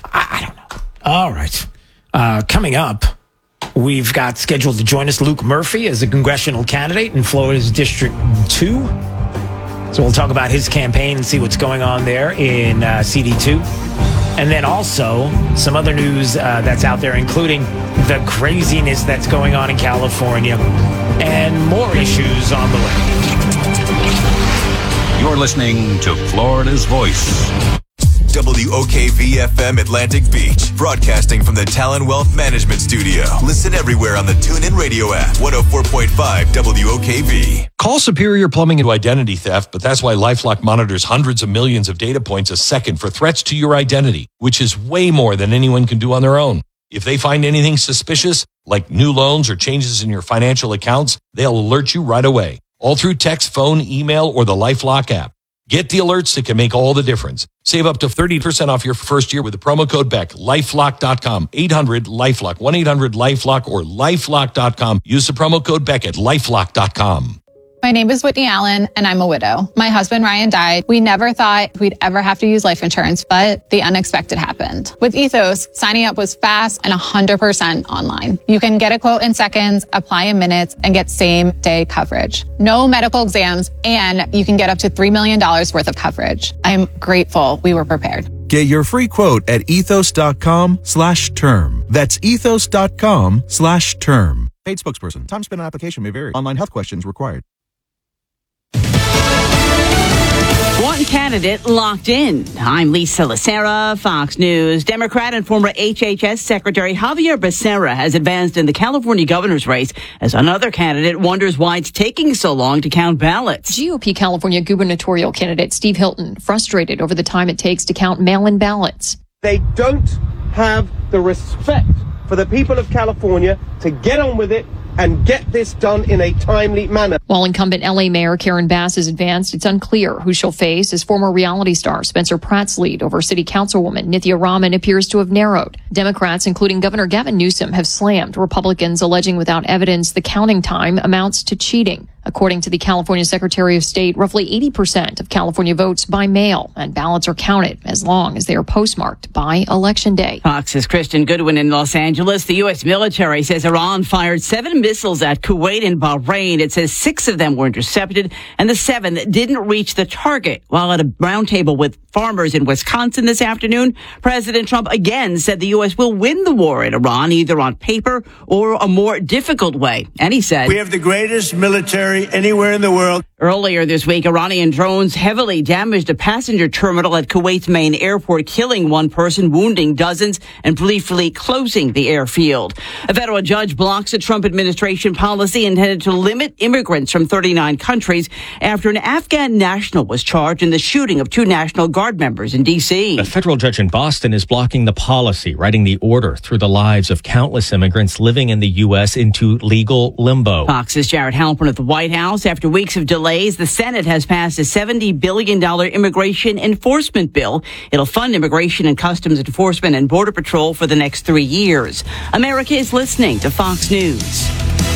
I don't know. All right. Coming up, we've got scheduled to join us Luke Murphy as a congressional candidate in Florida's District 2. So we'll talk about his campaign and see what's going on there in CD2. And then also some other news that's out there, including the craziness that's going on in California and more issues on the way. You're listening to Florida's Voice. WOKV-FM Atlantic Beach, broadcasting from the Talon Wealth Management Studio. Listen everywhere on the TuneIn Radio app, 104.5 WOKV. Call Superior Plumbing to identity theft, but that's why LifeLock monitors hundreds of millions of data points a second for threats to your identity, which is way more than anyone can do on their own. If they find anything suspicious, like new loans or changes in your financial accounts, they'll alert you right away, all through text, phone, email, or the LifeLock app. Get the alerts that can make all the difference. Save up to 30% off your first year with the promo code BECK. LifeLock.com. 800-LifeLock. 1-800-LifeLock or LifeLock.com. Use the promo code BECK at LifeLock.com. My name is Whitney Allen, and I'm a widow. My husband, Ryan, died. We never thought we'd ever have to use life insurance, but the unexpected happened. With Ethos, signing up was fast and 100% online. You can get a quote in seconds, apply in minutes, and get same-day coverage. No medical exams, and you can get up to $3 million worth of coverage. I'm grateful we were prepared. Get your free quote at ethos.com/term. That's ethos.com/term. Paid spokesperson. Time spent on application may vary. Online health questions required. One candidate locked in. I'm Lisa Lacera, Fox News. Democrat and former HHS Secretary Javier Becerra has advanced in the California governor's race as another candidate wonders why it's taking so long to count ballots. GOP California gubernatorial candidate Steve Hilton frustrated over the time it takes to count mail-in ballots. They don't have the respect for the people of California to get on with it and get this done in a timely manner. While incumbent LA Mayor Karen Bass has advanced, it's unclear who she'll face as former reality star Spencer Pratt's lead over city councilwoman Nithya Raman appears to have narrowed. Democrats, including Governor Gavin Newsom, have slammed Republicans, alleging without evidence the counting time amounts to cheating. According to the California Secretary of State, roughly 80% of California votes by mail, and ballots are counted as long as they are postmarked by Election Day. Fox's Kristen Goodwin in Los Angeles. The U.S. military says Iran fired 7 missiles at Kuwait and Bahrain. It says 6 of them were intercepted, and the 7th didn't reach the target. While at a roundtable with farmers in Wisconsin this afternoon, President Trump again said the U.S. will win the war in Iran, either on paper or a more difficult way. And he said, "We have the greatest military anywhere in the world." Earlier this week, Iranian drones heavily damaged a passenger terminal at Kuwait's main airport, killing 1 person, wounding dozens, and briefly closing the airfield. A federal judge blocks a Trump administration policy intended to limit immigrants from 39 countries after an Afghan national was charged in the shooting of 2 National Guard members in D.C. A federal judge in Boston is blocking the policy, writing the order through the lives of countless immigrants living in the U.S. into legal limbo. Fox's Jared Halpern at the White House. After weeks of delays, the Senate has passed a $70 billion immigration enforcement bill. It'll fund immigration and customs enforcement and border patrol for the next 3 years. America is listening to Fox News.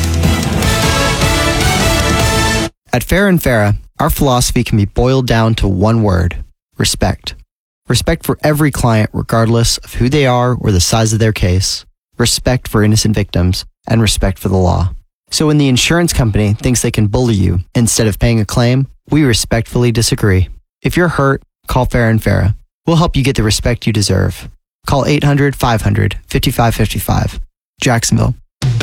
At Farah & Farah, our philosophy can be boiled down to one word: respect. Respect for every client, regardless of who they are or the size of their case. Respect for innocent victims, and respect for the law. So when the insurance company thinks they can bully you instead of paying a claim, we respectfully disagree. If you're hurt, call Farah & Farah. We'll help you get the respect you deserve. Call 800-500-5555. Jacksonville.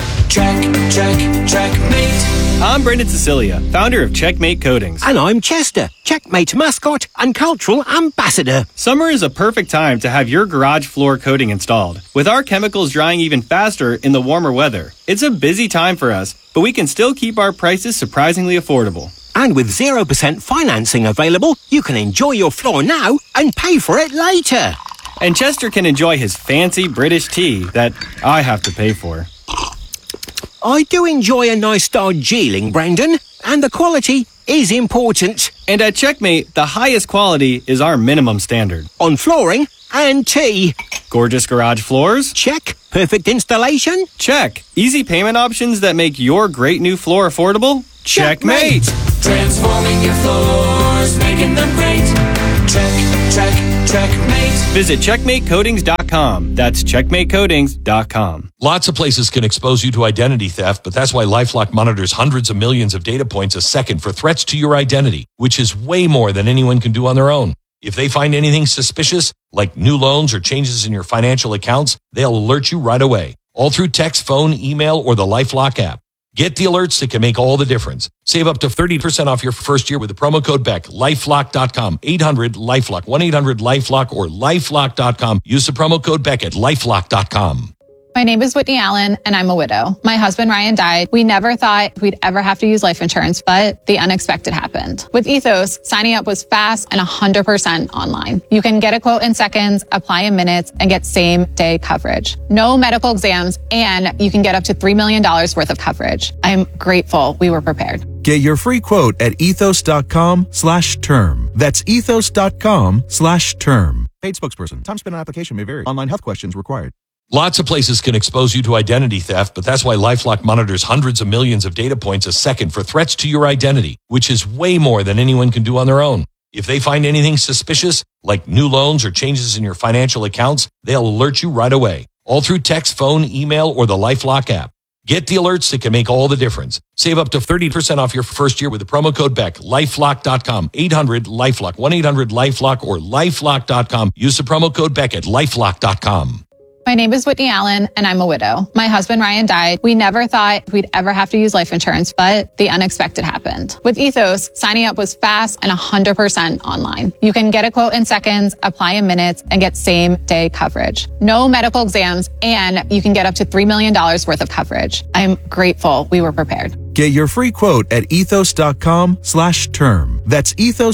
Checkmate. I'm Brendan Cecilia, founder of Checkmate Coatings. And I'm Chester, Checkmate mascot and cultural ambassador. Summer is a perfect time to have your garage floor coating installed. With our chemicals drying even faster in the warmer weather, it's a busy time for us, but we can still keep our prices surprisingly affordable. And with 0% financing available, you can enjoy your floor now and pay for it later. And Chester can enjoy his fancy British tea that I have to pay for. I do enjoy a nice Darjeeling, Brendan, and the quality is important. And at Checkmate, the highest quality is our minimum standard. On flooring and tea. Gorgeous garage floors? Check. Perfect installation? Check. Easy payment options that make your great new floor affordable? Checkmate! Transforming your floors, making them great. Checkmate. Visit checkmatecoatings.com. checkmatecoatings.com. That's checkmatecoatings.com. Lots of places can expose you to identity theft, but that's why LifeLock monitors hundreds of millions of data points a second for threats to your identity, which is way more than anyone can do on their own. If they find anything suspicious, like new loans or changes in your financial accounts, they'll alert you right away, all through text, phone, email, or the LifeLock app. Get the alerts that can make all the difference. Save up to 30% off your first year with the promo code BECK. LifeLock.com, 800-LifeLock, 1-800-LifeLock, or LifeLock.com. Use the promo code BECK at LifeLock.com. My name is Whitney Allen, and I'm a widow. My husband, Ryan, died. We never thought we'd ever have to use life insurance, but the unexpected happened. With Ethos, signing up was fast and 100% online. You can get a quote in seconds, apply in minutes, and get same-day coverage. No medical exams, and you can get up to $3 million worth of coverage. I'm grateful we were prepared. Get your free quote at ethos.com/term. That's ethos.com/term. Paid spokesperson. Time spent on application may vary. Online health questions required. Lots of places can expose you to identity theft, but that's why LifeLock monitors hundreds of millions of data points a second for threats to your identity, which is way more than anyone can do on their own. If they find anything suspicious, like new loans or changes in your financial accounts, they'll alert you right away, all through text, phone, email, or the LifeLock app. Get the alerts that can make all the difference. Save up to 30% off your first year with the promo code BECK. LifeLock.com, 800-LifeLock, 1-800-LifeLock, or LifeLock.com. Use the promo code BECK at LifeLock.com. My name is Whitney Allen, and I'm a widow. My husband, Ryan, died. We never thought we'd ever have to use life insurance, but the unexpected happened. With Ethos, signing up was fast and 100% online. You can get a quote in seconds, apply in minutes, and get same-day coverage. No medical exams, and you can get up to $3 million worth of coverage. I'm grateful we were prepared. Get your free quote at ethos.com/term. That's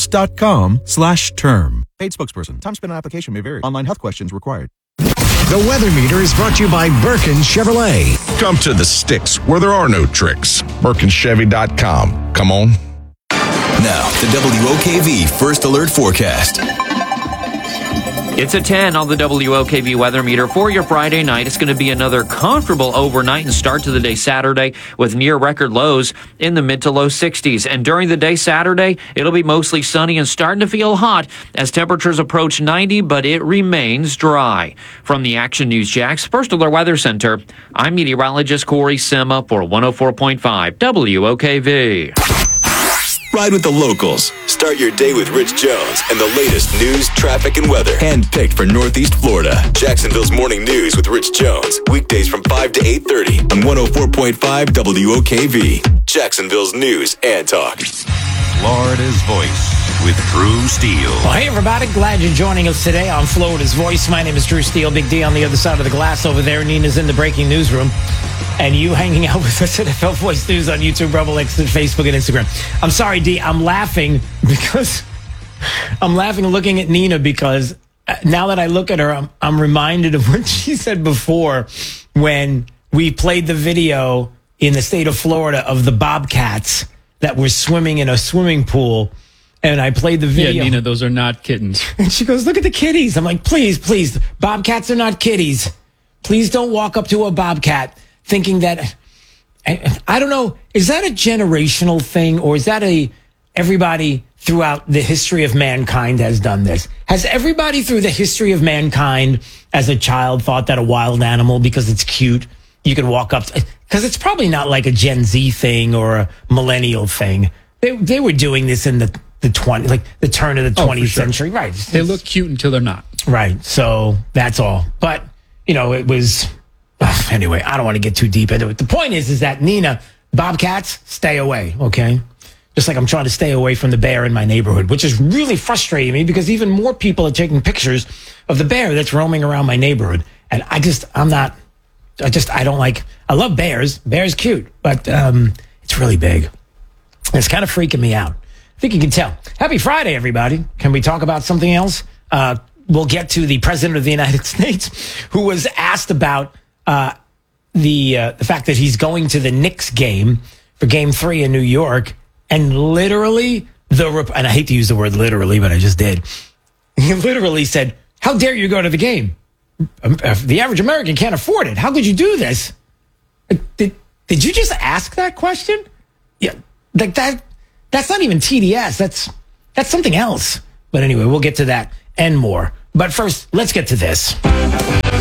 ethos.com/term. Paid spokesperson. Time spent on application may vary. Online health questions required. The Weather Meter is brought to you by Birkin Chevrolet. Come to the sticks where there are no tricks. BirkinChevy.com. Come on. Now, the WOKV First Alert Forecast. It's a 10 on the WOKV weather meter for your Friday night. It's going to be another comfortable overnight and start to the day Saturday with near record lows in the mid to low 60s. And during the day Saturday, it'll be mostly sunny and starting to feel hot as temperatures approach 90, but it remains dry. From the Action News Jax First Alert Weather Center, I'm meteorologist Corey Sima for 104.5 WOKV. Ride with the locals. Start your day with Rich Jones and the latest news, traffic, and weather. Handpicked for Northeast Florida. Jacksonville's Morning News with Rich Jones. Weekdays from 5 to 8:30 on 104.5 WOKV. Jacksonville's News and Talk. Florida's Voice with Drew Steele. Well, hey, everybody. Glad you're joining us today on Florida's Voice. My name is Drew Steele. Big D on the other side of the glass over there. Nina's in the breaking newsroom. And you hanging out with us at NFL Voice News on YouTube, Rebel X, and Facebook and Instagram. I'm sorry, D. I'm laughing looking at Nina because now that I look at her, I'm reminded of what she said before when we played the video in the state of Florida of the bobcats that were swimming in a swimming pool. And I played the video. Yeah, Nina, those are not kittens. And she goes, look at the kitties. I'm like, please, bobcats are not kitties. Please don't walk up to a bobcat thinking that, I don't know, is that a generational thing or is that everybody throughout the history of mankind has done this? Has everybody through the history of mankind as a child thought that a wild animal, because it's cute, you can walk up to, because it's probably not like a Gen Z thing or a millennial thing. They were doing this in the 20, like the turn of the 20th century. Right. They look cute until they're not. Right. So that's all. But, it was... Anyway, I don't want to get too deep into it. The point is that Nina, bobcats, stay away, okay? Just like I'm trying to stay away from the bear in my neighborhood, which is really frustrating me because even more people are taking pictures of the bear that's roaming around my neighborhood. And I don't like, I love bears. Bear's cute, but it's really big. It's kind of freaking me out. I think you can tell. Happy Friday, everybody. Can we talk about something else? We'll get to the President of the United States, who was asked about the fact that he's going to the Knicks game for Game 3 in New York, and literally and I hate to use the word literally, but I just did. He literally said, "How dare you go to the game? The average American can't afford it. How could you do this?" Did you just ask that question? Yeah, like that. That's not even TDS. That's something else. But anyway, we'll get to that and more. But first, let's get to this.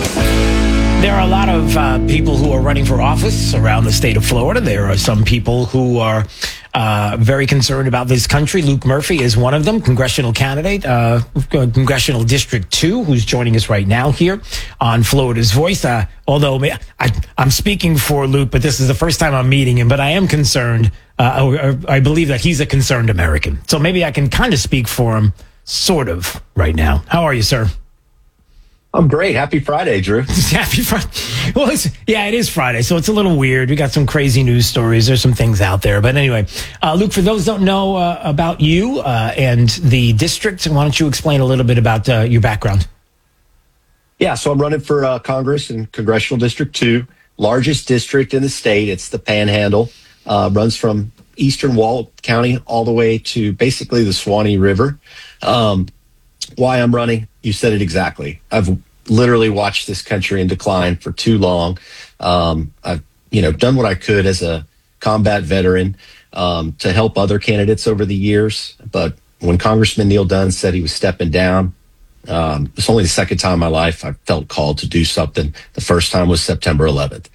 There are a lot of people who are running for office around the state of Florida. There are some people who are very concerned about this country. Luke Murphy is one of them, congressional candidate, Congressional District 2, who's joining us right now here on Florida's Voice. Although I'm speaking for Luke, but this is the first time I'm meeting him, but I am concerned. I believe that he's a concerned American. So maybe I can kind of speak for him, sort of, right now. How are you, sir? I'm great. Happy Friday, Drew. Happy Friday. Well, it is Friday, so it's a little weird. We got some crazy news stories. There's some things out there. But anyway, Luke, for those who don't know about you and the district, why don't you explain a little bit about your background? Yeah, so I'm running for Congress in Congressional District 2, largest district in the state. It's the Panhandle. Runs from eastern Wall County all the way to basically the Suwannee River. Why I'm running, you said it exactly. I've literally watched this country in decline for too long. I've done what I could as a combat veteran to help other candidates over the years. But when Congressman Neil Dunn said he was stepping down, it's only the second time in my life I felt called to do something. The first time was September 11th.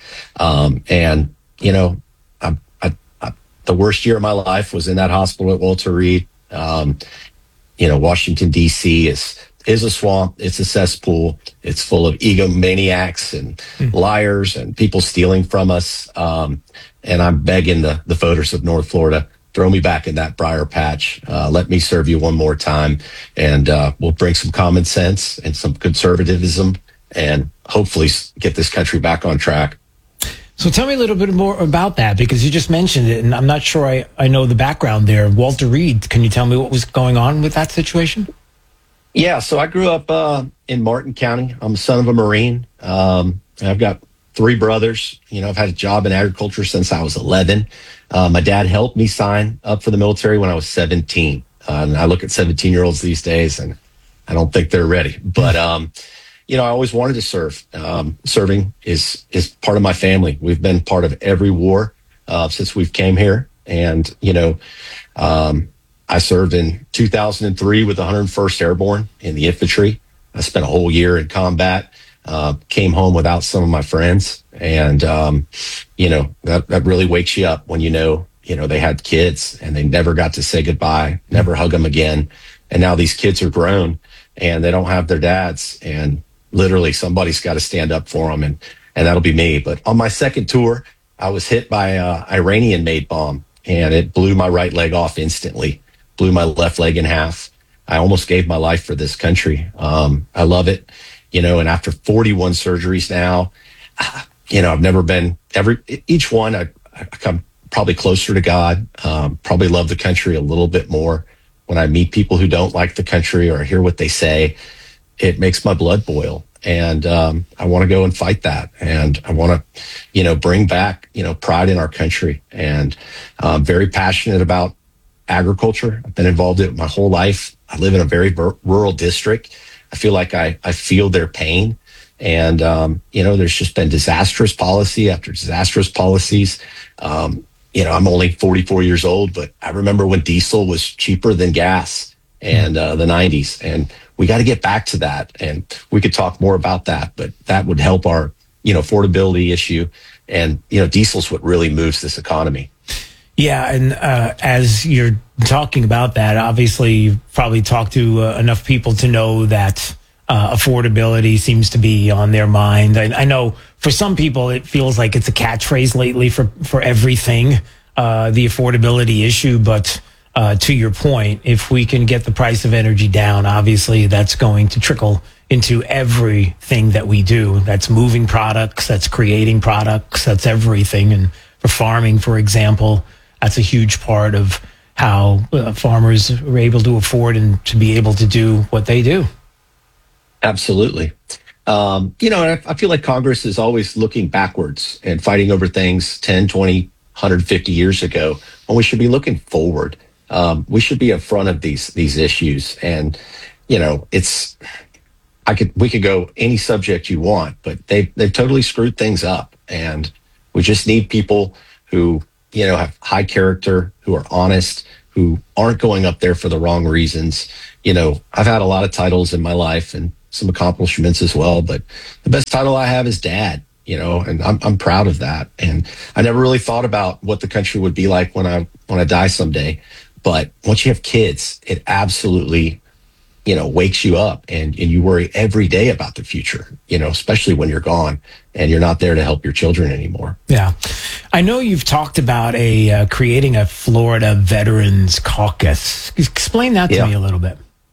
The worst year of my life was in that hospital at Walter Reed. Washington, D.C. is a swamp. It's a cesspool. It's full of egomaniacs and liars and people stealing from us. And I'm begging the voters of North Florida, throw me back in that briar patch. Let me serve you one more time. And we'll bring some common sense and some conservatism and hopefully get this country back on track. So tell me a little bit more about that, because you just mentioned it, and I'm not sure I know the background there. Walter Reed, can you tell me what was going on with that situation? Yeah, so I grew up in Martin County. I'm the son of a Marine. I've got 3 brothers. I've had a job in agriculture since I was 11. My dad helped me sign up for the military when I was 17. And I look at 17-year-olds these days, and I don't think they're ready. But I always wanted to serve. Serving is part of my family. We've been part of every war since we've came here. And, I served in 2003 with the 101st Airborne in the infantry. I spent a whole year in combat, came home without some of my friends. And, that really wakes you up when they had kids and they never got to say goodbye, never hug them again. And now these kids are grown and they don't have their dads, and literally somebody's got to stand up for them, and that'll be me. But on my second tour, I was hit by an Iranian-made bomb, and it blew my right leg off instantly, blew my left leg in half. I almost gave my life for this country. I love it, and after 41 surgeries now, I've never been each one. I come probably closer to God, probably love the country a little bit more. When I meet people who don't like the country or hear what they say, it makes my blood boil. And I want to go and fight that. And I want to, bring back, pride in our country. And I'm very passionate about agriculture. I've been involved in it my whole life. I live in a very rural district. I feel like I feel their pain. And, there's just been disastrous policy after disastrous policies. I'm only 44 years old, but I remember when diesel was cheaper than gas and the 90s. And we got to get back to that. And we could talk more about that, but that would help our, affordability issue. And, diesel's what really moves this economy. Yeah. And as you're talking about that, obviously you've probably talked to enough people to know that affordability seems to be on their mind. I know for some people it feels like it's a catchphrase lately for everything, the affordability issue. But to your point, if we can get the price of energy down, obviously that's going to trickle into everything that we do. That's moving products, that's creating products, that's everything. And for farming, for example, that's a huge part of how farmers are able to afford and to be able to do what they do. Absolutely. And I feel like Congress is always looking backwards and fighting over things 10, 20, 150 years ago, when we should be looking forward. We should be in front of these issues. And, we could go any subject you want, but they've totally screwed things up. And we just need people who, have high character, who are honest, who aren't going up there for the wrong reasons. I've had a lot of titles in my life, and some accomplishments as well. But the best title I have is dad, and I'm proud of that. And I never really thought about what the country would be like when I die someday. But once you have kids, it absolutely, wakes you up and you worry every day about the future, especially when you're gone and you're not there to help your children anymore. Yeah. I know you've talked about creating a Florida Veterans Caucus. Explain that to me a little bit.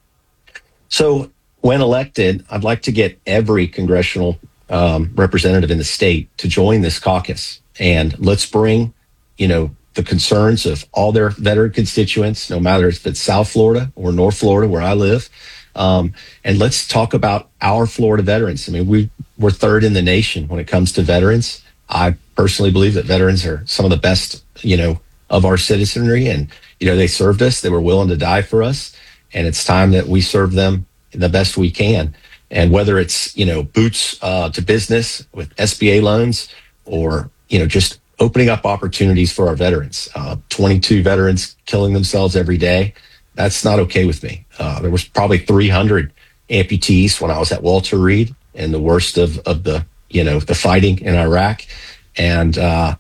So when elected, I'd like to get every congressional representative in the state to join this caucus. And let's bring, the concerns of all their veteran constituents, no matter if it's South Florida or North Florida, where I live. And let's talk about our Florida veterans. I mean, we're third in the nation when it comes to veterans. I personally believe that veterans are some of the best, of our citizenry. And, they served us. They were willing to die for us. And it's time that we serve them the best we can. And whether it's, boots to business with SBA loans or, just opening up opportunities for our veterans. 22 veterans killing themselves every day. That's not okay with me. There was probably 300 amputees when I was at Walter Reed in the worst of the, the fighting in Iraq. And, I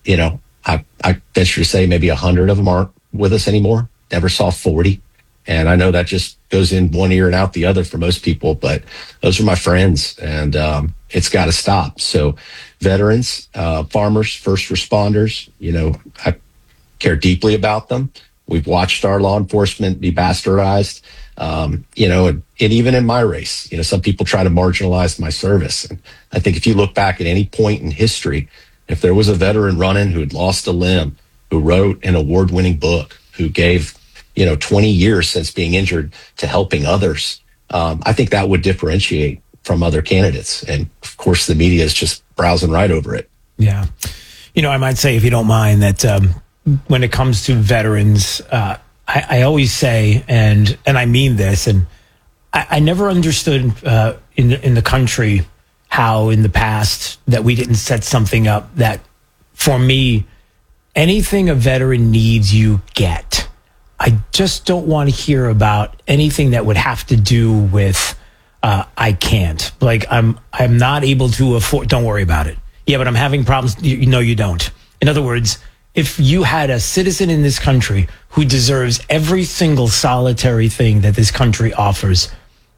venture to say maybe 100 of them aren't with us anymore. Never saw 40. And I know that just goes in one ear and out the other for most people, but those are my friends, and it's got to stop. So veterans, farmers, first responders, I care deeply about them. We've watched our law enforcement be bastardized, and even in my race, some people try to marginalize my service. And I think if you look back at any point in history, if there was a veteran running who had lost a limb, who wrote an award-winning book, who gave 20 years since being injured to helping others, I think that would differentiate from other candidates. And of course, the media is just browsing right over it. Yeah. I might say, if you don't mind, that when it comes to veterans, I always say, and I mean this, and I never understood in the country how in the past that we didn't set something up that, for me, anything a veteran needs, you get. I just don't want to hear about anything that would have to do with I can't. Like I'm not able to afford. Don't worry about it. Yeah, but I'm having problems. No, you don't. In other words, if you had a citizen in this country who deserves every single solitary thing that this country offers,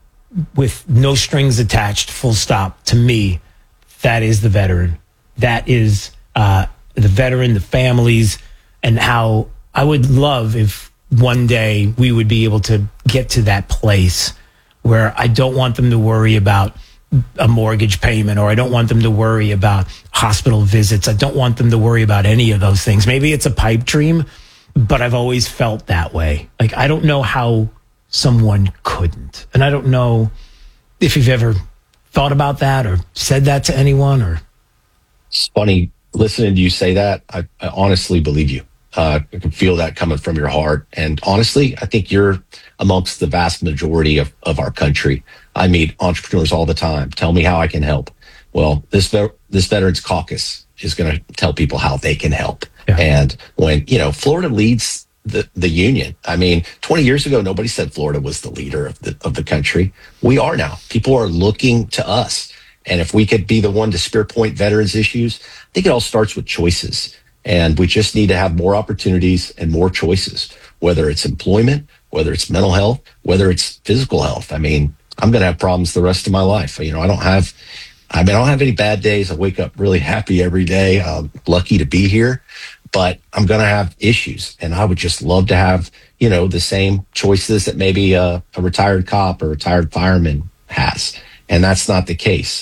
with no strings attached, full stop, to me, that is the veteran. That is the veteran, the families, and how I would love if one day we would be able to get to that place where I don't want them to worry about a mortgage payment, or I don't want them to worry about hospital visits. I don't want them to worry about any of those things. Maybe it's a pipe dream, but I've always felt that way. Like, I don't know how someone couldn't. And I don't know if you've ever thought about that or said that to anyone. Or it's funny listening to you say that. I honestly believe you. I can feel that coming from your heart. And honestly, I think you're amongst the vast majority of our country. I meet entrepreneurs all the time. Tell me how I can help. Well, this Veterans Caucus is going to tell people how they can help. Yeah. And when, Florida leads the union. I mean, 20 years ago, nobody said Florida was the leader of the country. We are now. People are looking to us. And if we could be the one to spearpoint veterans issues, I think it all starts with choices. And we just need to have more opportunities and more choices, whether it's employment, whether it's mental health, whether it's physical health. I mean, I'm going to have problems the rest of my life. I don't have any bad days. I wake up really happy every day. I'm lucky to be here, but I'm going to have issues. And I would just love to have, the same choices that maybe a retired cop or retired fireman has. And that's not the case.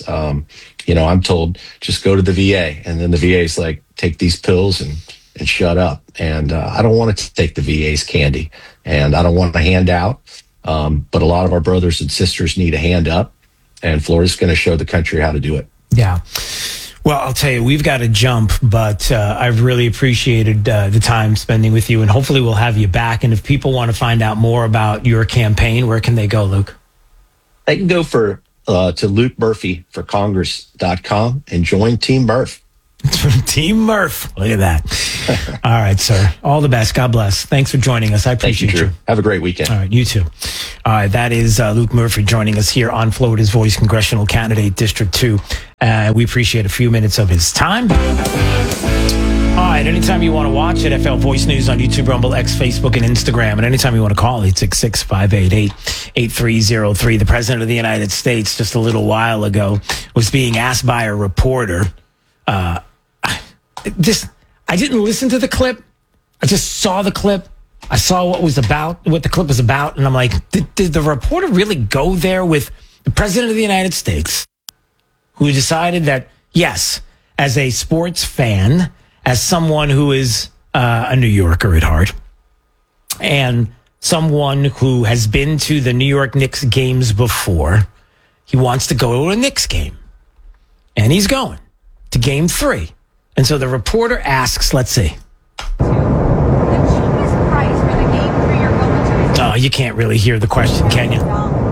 I'm told just go to the VA, and then the VA is like, take these pills and shut up. And I don't want to take the VA's candy, and I don't want a handout. But a lot of our brothers and sisters need a hand up, and Florida's going to show the country how to do it. Yeah. Well, I'll tell you, we've got to jump, but I've really appreciated the time spending with you, and hopefully we'll have you back. And if people want to find out more about your campaign, where can they go, Luke? They can go to LukeMurphyForCongress.com and join Team Murph. Team Murph. Look at that. All right, sir. All the best. God bless. Thanks for joining us. I appreciate Thank you, you. Drew. Have a great weekend. All right, you too. All right, that is Luke Murphy joining us here on Florida's Voice, congressional candidate, District 2. We appreciate a few minutes of his time. All right, anytime you want to watch NFL Voice News on YouTube, Rumble, X, Facebook, and Instagram, and anytime you want to call, 866-588-8303. The President of the United States, just a little while ago, was being asked by a reporter. I didn't listen to the clip. I just saw the clip. I saw what the clip was about, and I'm like, did the reporter really go there with the President of the United States, who decided that, yes, as a sports fan, as someone who is a New Yorker at heart, and someone who has been to the New York Knicks games before, he wants to go to a Knicks game. And he's going to game 3. And so the reporter asks, let's see. Oh, you can't really hear the question, can you?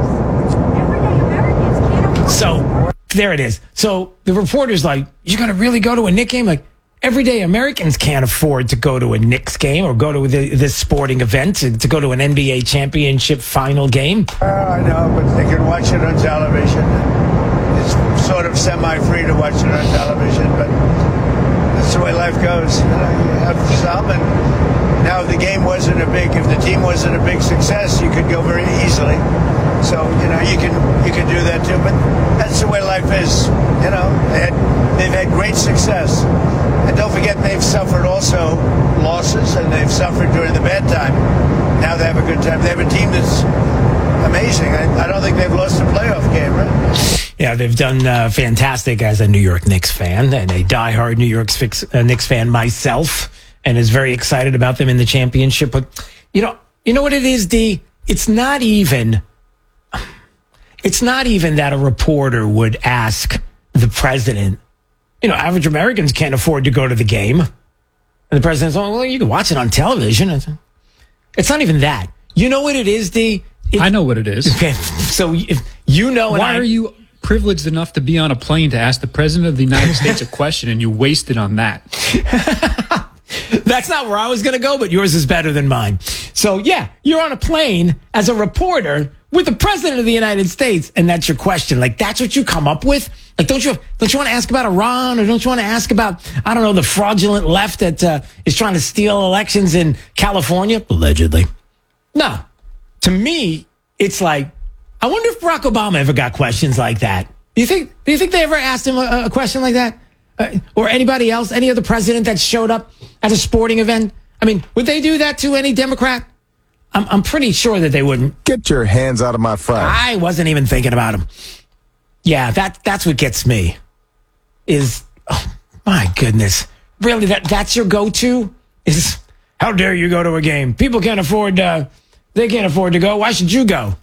So there it is. So the reporter's like, you're going to really go to a Knicks game? Like, everyday Americans can't afford to go to a Knicks game or go to this sporting event, to go to an NBA championship final game. I know, but they can watch it on television. It's sort of semi-free to watch it on television, but that's the way life goes. You have some, and now if the team wasn't a big success, you could go very easily. So, you can do that too, but that's the way life is. They've had great success. And don't forget, they've suffered also losses, and they've suffered during the bad time. Now they have a good time. They have a team that's amazing. I don't think they've lost a playoff game, right? Yeah, they've done fantastic as a New York Knicks fan, and a diehard New York Knicks fan myself, and is very excited about them in the championship. But, you know what it is, D? It's not even that a reporter would ask the president. Average Americans can't afford to go to the game. And the president's, well, you can watch it on television. It's not even that. You know what it is, D? I know what it is. Okay, so if you know... Why are you privileged enough to be on a plane to ask the President of the United States a question and you wasted on that? That's not where I was going to go, but yours is better than mine. So, yeah, you're on a plane as a reporter with the President of the United States, and that's your question. Like, that's what you come up with? Like, don't you want to ask about Iran, or don't you want to ask about, I don't know, the fraudulent left that is trying to steal elections in California? Allegedly. No. To me, it's like, I wonder if Barack Obama ever got questions like that. Do you think they ever asked him a question like that? Or anybody else, any other president that showed up at a sporting event? I mean, would they do that to any Democrat? I'm pretty sure that they wouldn't. Get your hands out of my fry. I wasn't even thinking about him. Yeah, that's what gets me. Is, oh, my goodness. Really, that's your go-to? Is, how dare you go to a game? People can't afford, they can't afford to go. Why should you go?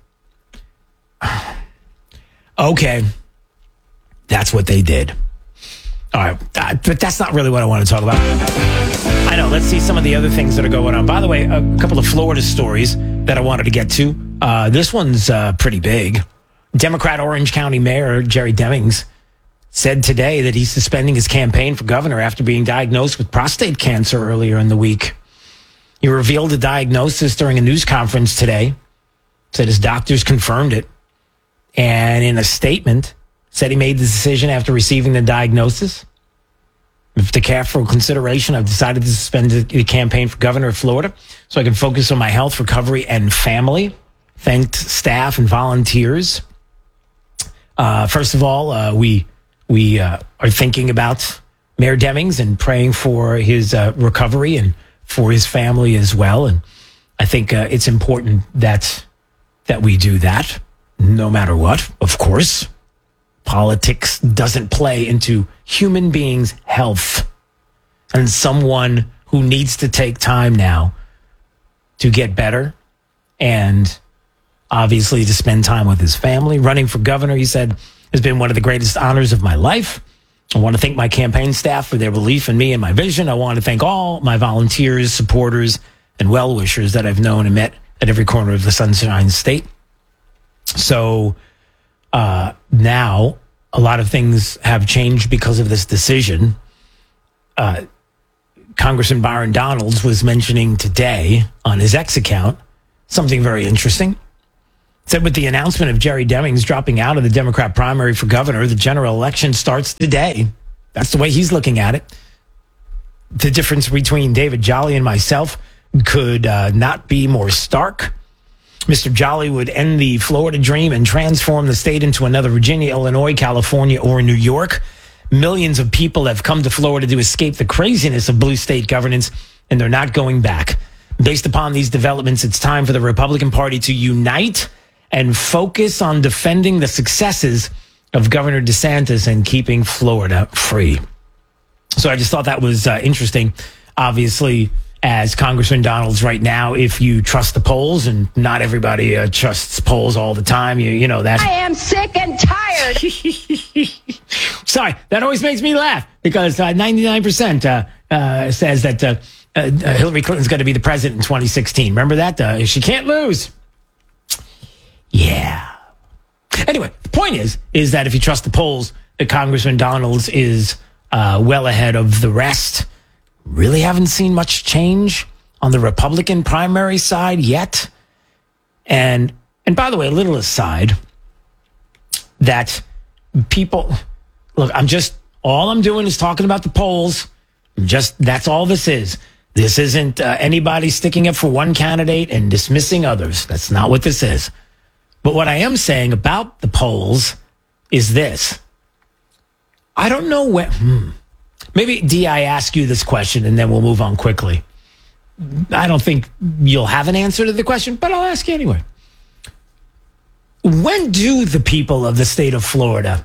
Okay. That's what they did. All right, but that's not really what I want to talk about. I know, let's see some of the other things that are going on. By the way, a couple of Florida stories that I wanted to get to. This one's pretty big. Democrat Orange County Mayor Jerry Demings said today that he's suspending his campaign for governor after being diagnosed with prostate cancer earlier in the week. He revealed the diagnosis during a news conference today, said his doctors confirmed it, and in a statement said he made the decision after receiving the diagnosis. After careful consideration, I've decided to suspend the campaign for governor of Florida so I can focus on my health, recovery, and family. Thanked staff and volunteers. First of all, we are thinking about Mayor Demings and praying for his recovery and for his family as well. And I think it's important that we do that, no matter what, of course. Politics doesn't play into human beings' health. And someone who needs to take time now to get better and obviously to spend time with his family. Running for governor, he said, has been one of the greatest honors of my life. I want to thank my campaign staff for their belief in me and my vision. I want to thank all my volunteers, supporters, and well-wishers that I've known and met at every corner of the Sunshine State. So now a lot of things have changed because of this decision. Congressman Byron Donalds was mentioning today on his X account something very interesting. Said with the announcement of Jerry Demings dropping out of the Democrat primary for governor, the general election starts today. That's the way he's looking at it. The difference between David Jolly and myself could not be more stark. Mr. Jolly would end the Florida dream and transform the state into another Virginia, Illinois, California, or New York. Millions of people have come to Florida to escape the craziness of blue state governance, and they're not going back. Based upon these developments, it's time for the Republican Party to unite and focus on defending the successes of Governor DeSantis and keeping Florida free. So I just thought that was interesting. Obviously, as Congressman Donalds right now, if you trust the polls, and not everybody trusts polls all the time, you know that. I am sick and tired. Sorry, that always makes me laugh because 99% says that Hillary Clinton's going to be the president in 2016. Remember that? She can't lose. Yeah. Anyway, the point is that if you trust the polls, Congressman Donalds is well ahead of the rest. Really haven't seen much change on the Republican primary side yet. And by the way, a little aside, that people, look, all I'm doing is talking about the polls. That's all this is. This isn't anybody sticking up for one candidate and dismissing others. That's not what this is. But what I am saying about the polls is this. I don't know when. Maybe, D, I ask you this question and then we'll move on quickly. I don't think you'll have an answer to the question, but I'll ask you anyway. When do the people of the state of Florida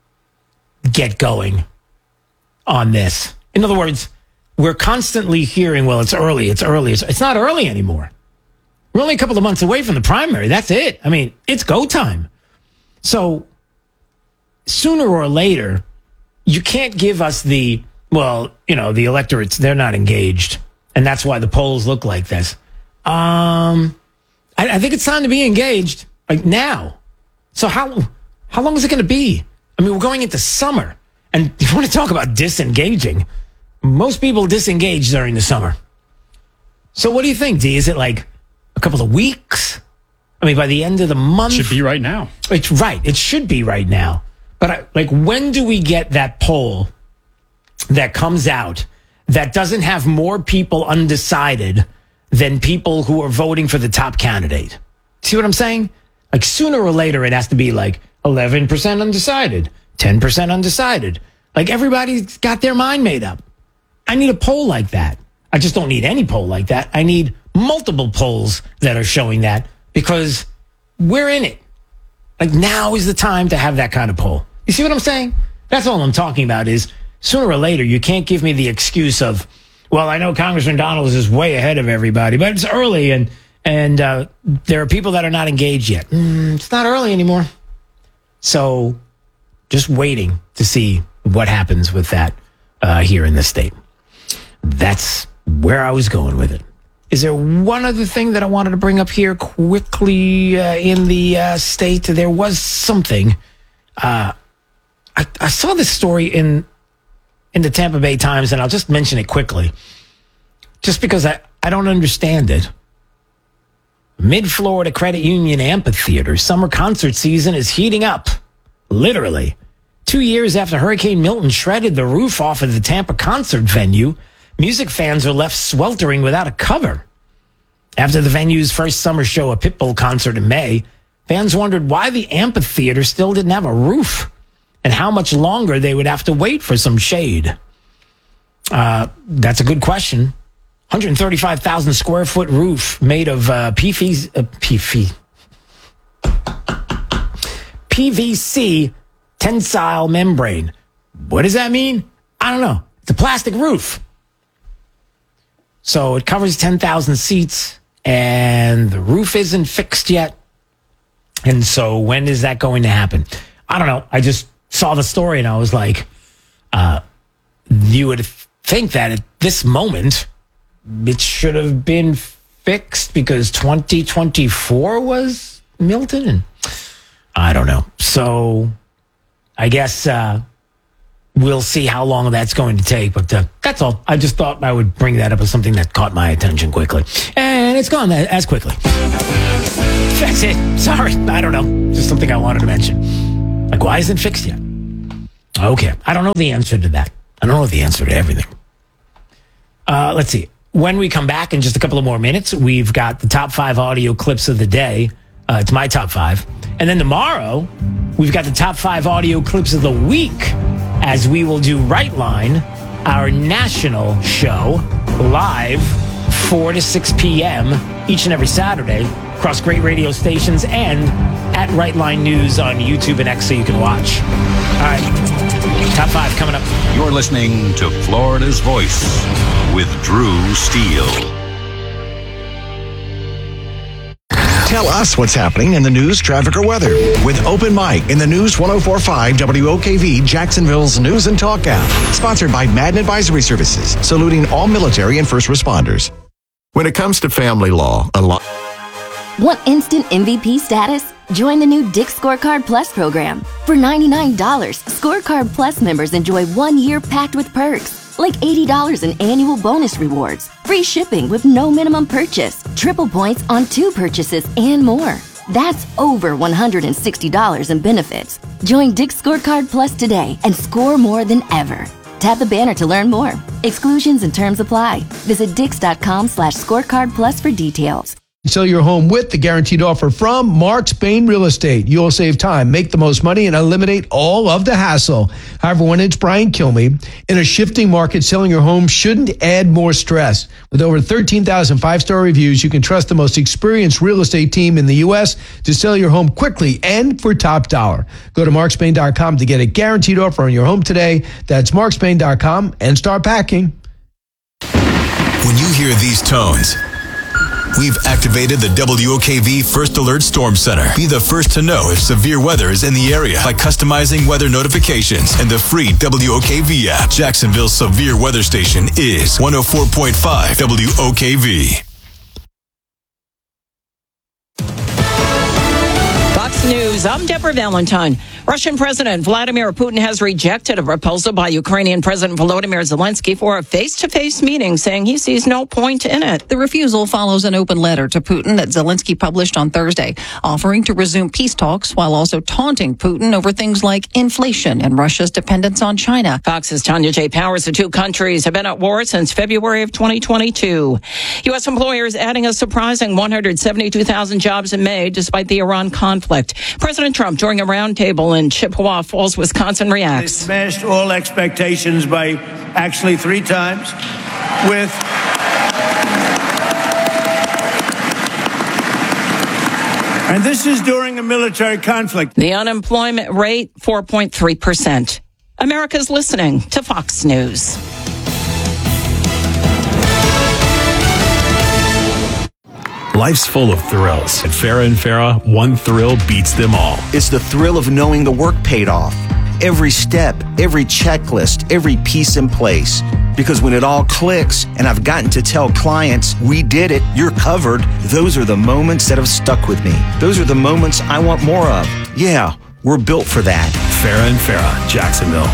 get going on this? In other words, we're constantly hearing, well, it's early. It's not early anymore. We're only a couple of months away from the primary. That's it. I mean, it's go time. So sooner or later, you can't give us the electorates, they're not engaged. And that's why the polls look like this. I think it's time to be engaged, like now. So how long is it going to be? I mean, we're going into summer. And you want to talk about disengaging? Most people disengage during the summer. So what do you think, D? Is it like a couple of weeks? I mean, by the end of the month? It should be right now. It's right. It should be right now. But when do we get that poll that comes out that doesn't have more people undecided than people who are voting for the top candidate? See what I'm saying? Like sooner or later, it has to be like 11% undecided, 10% undecided. Like everybody's got their mind made up. I need a poll like that. I just don't need any poll like that. I need multiple polls that are showing that because we're in it. Like now is the time to have that kind of poll. You see what I'm saying? That's all I'm talking about is sooner or later, you can't give me the excuse of, well, I know Congressman Donalds is way ahead of everybody, but it's early and there are people that are not engaged yet. It's not early anymore. So just waiting to see what happens with that here in the state. That's where I was going with it. Is there one other thing that I wanted to bring up here quickly in the state? There was something. I saw this story in the Tampa Bay Times, and I'll just mention it quickly, just because I don't understand it. Mid-Florida Credit Union Amphitheater summer concert season is heating up, literally. 2 years after Hurricane Milton shredded the roof off of the Tampa concert venue, music fans are left sweltering without a cover. After the venue's first summer show, a Pitbull concert in May, fans wondered why the amphitheater still didn't have a roof and how much longer they would have to wait for some shade. That's a good question. 135,000 square foot roof made of PVC tensile membrane. What does that mean? I don't know. It's a plastic roof. So it covers 10,000 seats and the roof isn't fixed yet. And so when is that going to happen? I don't know. I just saw the story and I was like, you would think that at this moment it should have been fixed because 2024 was Milton. And I don't know. So I guess we'll see how long that's going to take. But that's all. I just thought I would bring that up as something that caught my attention quickly. And it's gone as quickly. That's it. Sorry. I don't know. Just something I wanted to mention. Like, why isn't it fixed yet? Okay. I don't know the answer to that. I don't know the answer to everything. Let's see. When we come back in just a couple of more minutes, we've got the top 5 audio clips of the day. It's my top 5. And then tomorrow, we've got the top 5 audio clips of the week as we will do Right Line, our national show, live 4 to 6 p.m. each and every Saturday across great radio stations and at Right Line News on YouTube and X so you can watch. All right, top 5 coming up. You're listening to Florida's Voice with Drew Steele. Tell us what's happening in the news, traffic, or weather with Open Mic in the News 104.5 WOKV Jacksonville's News and Talk app. Sponsored by Madden Advisory Services, saluting all military and first responders. When it comes to family law, Want instant MVP status? Join the new Dick's Scorecard Plus program. For $99, Scorecard Plus members enjoy 1 year packed with perks, like $80 in annual bonus rewards, free shipping with no minimum purchase, triple points on 2 purchases, and more. That's over $160 in benefits. Join Dick's Scorecard Plus today and score more than ever. Tap the banner to learn more. Exclusions and terms apply. Visit Dix.com/scorecard plus for details. Sell your home with the guaranteed offer from Mark Spain Real Estate. You'll save time, make the most money, and eliminate all of the hassle. However, when it's Brian Kilmeade, in a shifting market, selling your home shouldn't add more stress. With over 13,000 5-star reviews, you can trust the most experienced real estate team in the U.S. to sell your home quickly and for top dollar. Go to markspain.com to get a guaranteed offer on your home today. That's markspain.com and start packing. When you hear these tones, we've activated the WOKV First Alert Storm Center. Be the first to know if severe weather is in the area by customizing weather notifications and the free WOKV app. Jacksonville's severe weather station is 104.5 WOKV. Fox News, I'm Deborah Valentine. Russian President Vladimir Putin has rejected a proposal by Ukrainian President Volodymyr Zelensky for a face-to-face meeting, saying he sees no point in it. The refusal follows an open letter to Putin that Zelensky published on Thursday, offering to resume peace talks while also taunting Putin over things like inflation and Russia's dependence on China. Fox's Tanya J. Powers, the two countries have been at war since February of 2022. U.S. employers adding a surprising 172,000 jobs in May, despite the Iran conflict. President Trump, during a roundtable in Chippewa Falls, Wisconsin, reacts. They smashed all expectations by actually 3 times with and this is during a military conflict. The unemployment rate, 4.3%. America's listening to Fox News. Life's full of thrills. At Farrah & Farrah, one thrill beats them all. It's the thrill of knowing the work paid off. Every step, every checklist, every piece in place. Because when it all clicks, and I've gotten to tell clients, we did it, you're covered, those are the moments that have stuck with me. Those are the moments I want more of. Yeah, we're built for that. Farrah & Farrah, Jacksonville.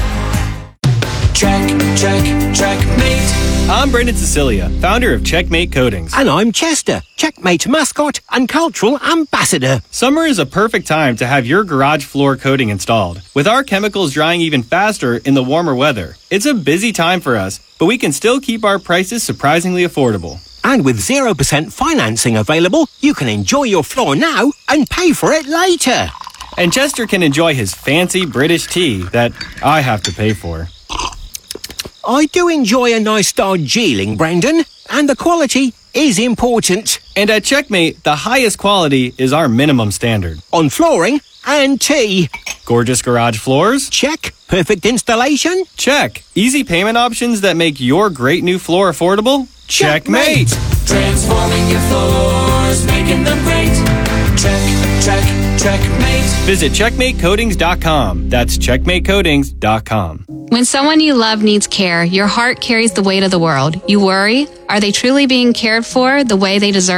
Checkmate. I'm Brendan Cecilia, founder of Checkmate Coatings. And I'm Chester, Checkmate mascot and cultural ambassador. Summer is a perfect time to have your garage floor coating installed. With our chemicals drying even faster in the warmer weather, it's a busy time for us, but we can still keep our prices surprisingly affordable. And with 0% financing available, you can enjoy your floor now and pay for it later. And Chester can enjoy his fancy British tea that I have to pay for. I do enjoy a nice Darjeeling, Brendan, and the quality is important. And at Checkmate, the highest quality is our minimum standard. On flooring and tea. Gorgeous garage floors? Check. Perfect installation? Check. Easy payment options that make your great new floor affordable? Checkmate! Transforming your floors, making them great. Checkmate. Visit CheckmateCoatings.com. That's CheckmateCoatings.com. When someone you love needs care, your heart carries the weight of the world. You worry, are they truly being cared for the way they deserve?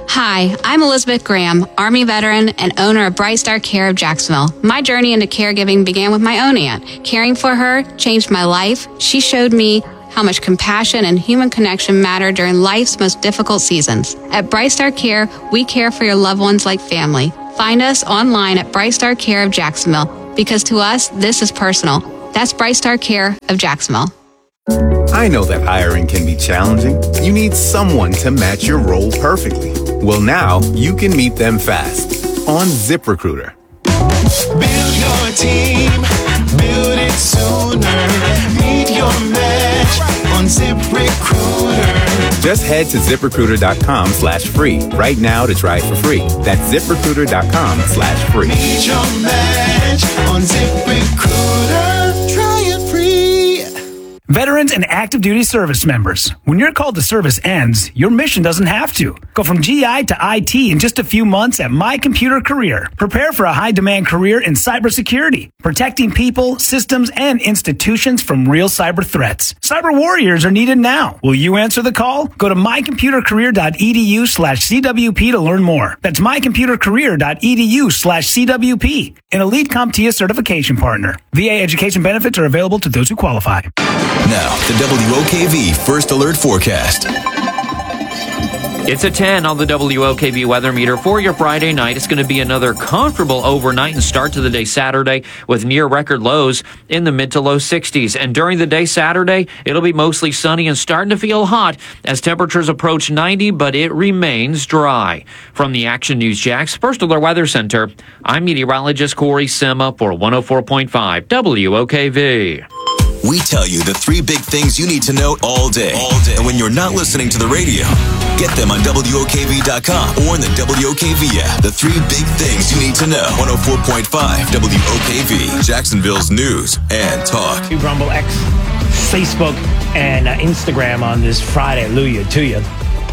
Hi, I'm Elizabeth Graham, Army veteran and owner of Bright Star Care of Jacksonville. My journey into caregiving began with my own aunt. Caring for her changed my life. She showed me how much compassion and human connection matter during life's most difficult seasons. At Bright Star Care, we care for your loved ones like family. Find us online at Bright Star Care of Jacksonville, because to us, this is personal. That's Bright Star Care of Jacksonville. I know that hiring can be challenging. You need someone to match your role perfectly. Well, now you can meet them fast on ZipRecruiter. Build your team, build it sooner. Meet your match on ZipRecruiter. Just head to ZipRecruiter.com/free right now to try it for free. That's ZipRecruiter.com/free. Meet your match on ZipRecruiter. Try it free. Veterans and active duty service members, when your call to service ends, your mission doesn't have to. Go from GI to IT in just a few months at My Computer Career. Prepare for a high-demand career in cybersecurity, protecting people, systems, and institutions from real cyber threats. Cyber warriors are needed now. Will you answer the call? Go to mycomputercareer.edu/CWP to learn more. That's mycomputercareer.edu/CWP, an elite CompTIA certification partner. VA education benefits are available to those who qualify. Now, the WOKV First Alert Forecast. It's a 10 on the WOKV weather meter for your Friday night. It's going to be another comfortable overnight and start to the day Saturday with near record lows in the mid to low 60s. And during the day Saturday, it'll be mostly sunny and starting to feel hot as temperatures approach 90, but it remains dry. From the Action News Jax First Alert Weather Center, I'm meteorologist Corey Sema for 104.5 WOKV. We tell you the three big things you need to know all day. And when you're not listening to the radio, get them on WOKV.com or in the WOKV app. The three big things you need to know. 104.5 WOKV, Jacksonville's news and talk. Rumble X, Facebook, and Instagram on this Friday. Hallelujah to you.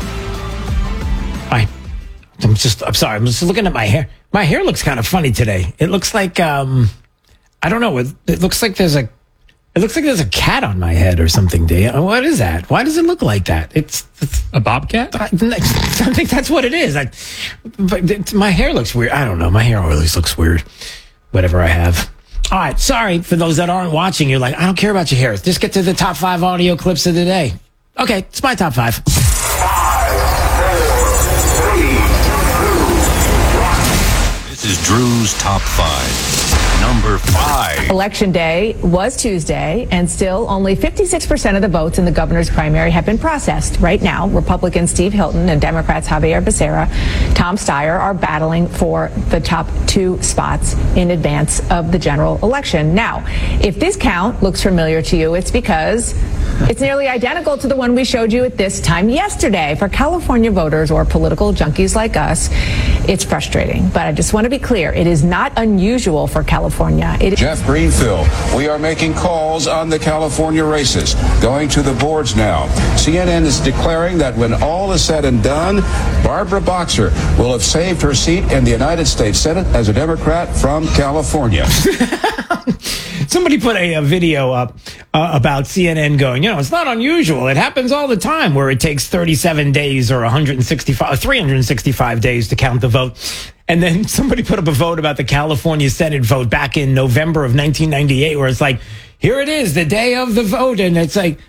I'm sorry. I'm just looking at my hair. My hair looks kind of funny today. It looks like, I don't know. It looks like there's a cat on my head or something, Dan. What is that? Why does it look like that? It's a bobcat? I think that's what it is. But my hair looks weird. I don't know. My hair always looks weird. Whatever I have. All right. Sorry for those that aren't watching. You're like, I don't care about your hair. Just get to the top 5 audio clips of the day. Okay. It's my top 5. 5, 4, 3, 2, 1. This is Drew's Top 5. Number 5. Election day was Tuesday, and still only 56% of the votes in the governor's primary have been processed. Right now, Republican Steve Hilton and Democrats Javier Becerra, Tom Steyer are battling for the top 2 spots in advance of the general election. Now, if this count looks familiar to you, it's because it's nearly identical to the one we showed you at this time yesterday. For California voters or political junkies like us, it's frustrating. But I just want to be clear, it is not unusual for California. Jeff Greenfield, we are making calls on the California races. Going to the boards now. CNN is declaring that when all is said and done, Barbara Boxer will have saved her seat in the United States Senate as a Democrat from California. Somebody put a video up about CNN going, it's not unusual. It happens all the time where it takes 37 days or 365 days to count the vote. And then somebody put up a vote about the California Senate vote back in November of 1998, where it's like, here it is, the day of the vote, and it's 10